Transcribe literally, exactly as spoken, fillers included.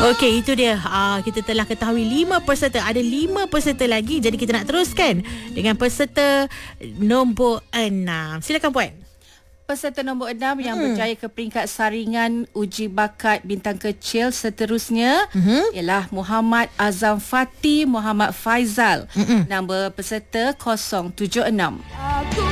Okey, itu dia. Ah, kita telah ketahui lima peserta. Ada lima peserta lagi. Jadi kita nak teruskan dengan peserta nombor enam. Silakan Puan. Peserta nombor enam yang hmm. berjaya ke peringkat saringan uji bakat bintang kecil seterusnya hmm. ialah Muhammad Azam Fati Muhammad Faizal. Hmm. Nombor peserta kosong tujuh enam. Aku